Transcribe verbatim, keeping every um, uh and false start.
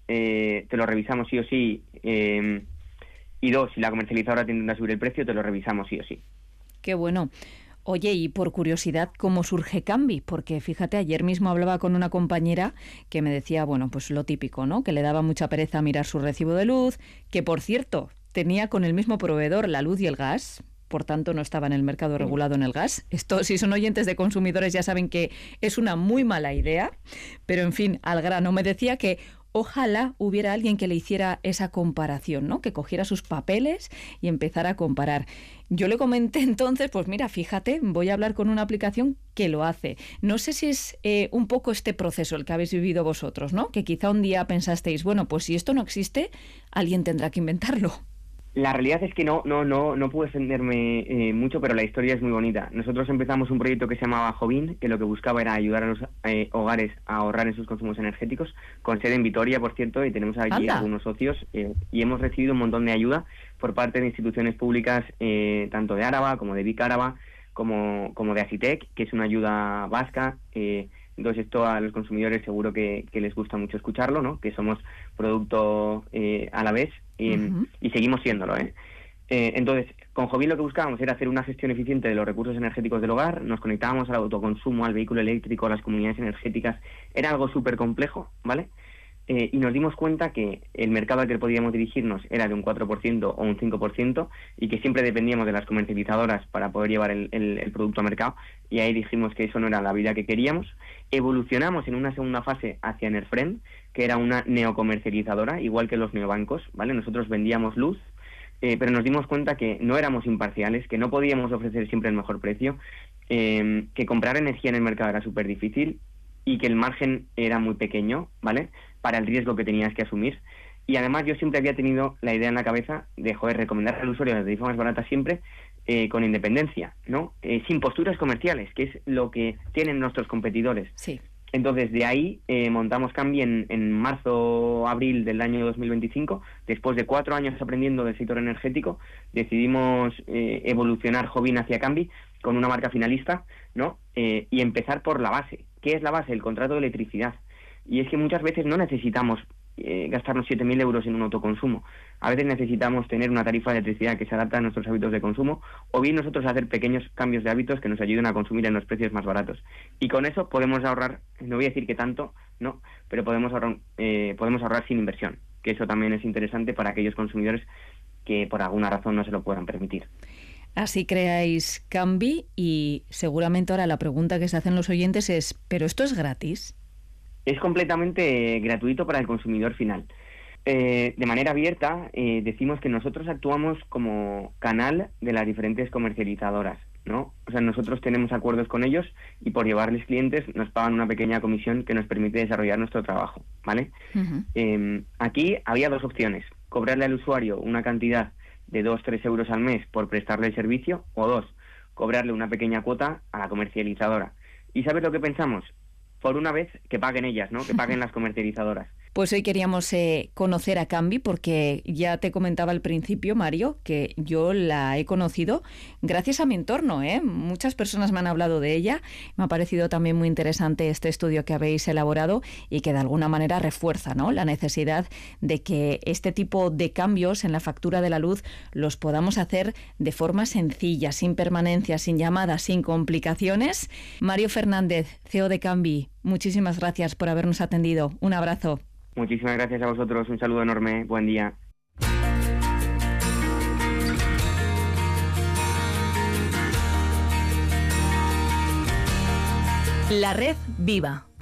eh, te lo revisamos sí o sí, eh, y dos, si la comercializadora te intenta subir el precio, te lo revisamos sí o sí. Qué bueno. Oye, y por curiosidad, ¿cómo surge Cambi? Porque fíjate, ayer mismo hablaba con una compañera que me decía, bueno, pues lo típico, ¿no? Que le daba mucha pereza mirar su recibo de luz, que por cierto, tenía con el mismo proveedor la luz y el gas, por tanto no estaba en el mercado regulado en el gas. Esto, si son oyentes de consumidores, ya saben que es una muy mala idea, pero en fin, al grano. Me decía que ojalá hubiera alguien que le hiciera esa comparación, ¿no? Que cogiera sus papeles y empezara a comparar. Yo le comenté entonces, pues mira, fíjate, voy a hablar con una aplicación que lo hace. No sé si es eh, un poco este proceso el que habéis vivido vosotros, ¿no? Que quizá un día pensasteis, bueno, pues si esto no existe, alguien tendrá que inventarlo. La realidad es que no no no no puedo extenderme eh, mucho, pero la historia es muy bonita. Nosotros empezamos un proyecto que se llamaba Jovin, que lo que buscaba era ayudar a los eh, hogares a ahorrar en sus consumos energéticos, con sede en Vitoria, por cierto, y tenemos aquí Anda. algunos socios, eh, y hemos recibido un montón de ayuda por parte de instituciones públicas, eh, tanto de Áraba como de Vic Áraba, como, como de Asitec, que es una ayuda vasca. eh, Entonces esto a los consumidores seguro que, que les gusta mucho escucharlo, ¿no? Que somos producto eh, a la vez y, uh-huh. y seguimos siéndolo, ¿eh? Eh, entonces, con Jovin lo que buscábamos era hacer una gestión eficiente de los recursos energéticos del hogar, nos conectábamos al autoconsumo, al vehículo eléctrico, a las comunidades energéticas. Era algo súper complejo, ¿vale? Eh, y nos dimos cuenta que el mercado al que podíamos dirigirnos era de un cuatro por ciento o un cinco por ciento y que siempre dependíamos de las comercializadoras para poder llevar el, el, el producto al mercado, y ahí dijimos que eso no era la vida que queríamos. Evolucionamos en una segunda fase hacia Enerfren, que era una neocomercializadora, igual que los neobancos, ¿vale? Nosotros vendíamos luz, eh, pero nos dimos cuenta que no éramos imparciales, que no podíamos ofrecer siempre el mejor precio, eh, que comprar energía en el mercado era súper difícil y que el margen era muy pequeño, ¿vale?, para el riesgo que tenías que asumir. Y además yo siempre había tenido la idea en la cabeza de, joder, recomendar al usuario la tarifa más barata siempre, eh, con independencia, ¿no? Eh, sin posturas comerciales, que es lo que tienen nuestros competidores. Sí. Entonces, de ahí eh, montamos Cambi en, en marzo, abril del año dos mil veinticinco. Después de cuatro años aprendiendo del sector energético, decidimos eh, evolucionar Jovin hacia Cambi con una marca finalista, ¿no? Eh, y empezar por la base. ¿Qué es la base? El contrato de electricidad. Y es que muchas veces no necesitamos eh, gastarnos siete mil euros en un autoconsumo. A veces necesitamos tener una tarifa de electricidad que se adapta a nuestros hábitos de consumo, o bien nosotros hacer pequeños cambios de hábitos que nos ayuden a consumir en los precios más baratos. Y con eso podemos ahorrar, no voy a decir que tanto, no, pero podemos ahorrar, eh, podemos ahorrar sin inversión, que eso también es interesante para aquellos consumidores que por alguna razón no se lo puedan permitir. Así creáis Cambi, y seguramente ahora la pregunta que se hacen los oyentes es, ¿pero esto es gratis? Es completamente gratuito para el consumidor final. Eh, de manera abierta, eh, decimos que nosotros actuamos como canal de las diferentes comercializadoras, ¿no? O sea, nosotros tenemos acuerdos con ellos y por llevarles clientes nos pagan una pequeña comisión que nos permite desarrollar nuestro trabajo, ¿vale? Uh-huh. Eh, aquí había dos opciones: cobrarle al usuario una cantidad de dos a tres euros al mes por prestarle el servicio, o dos, cobrarle una pequeña cuota a la comercializadora. ¿Y sabes lo que pensamos? Por una vez, que paguen ellas, ¿no? Que paguen las comercializadoras. Pues hoy queríamos eh, conocer a Cambi, porque ya te comentaba al principio, Mario, que yo la he conocido gracias a mi entorno, ¿eh? Muchas personas me han hablado de ella. Me ha parecido también muy interesante este estudio que habéis elaborado y que de alguna manera refuerza, ¿no?, la necesidad de que este tipo de cambios en la factura de la luz los podamos hacer de forma sencilla, sin permanencia, sin llamadas, sin complicaciones. Mario Fernández, C E O de Cambi, muchísimas gracias por habernos atendido. Un abrazo. Muchísimas gracias a vosotros, un saludo enorme, buen día. La red viva.